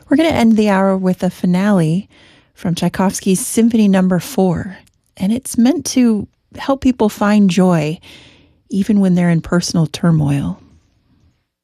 We're going to end the hour with a finale from Tchaikovsky's Symphony No. 4, and it's meant to help people find joy even when they're in personal turmoil.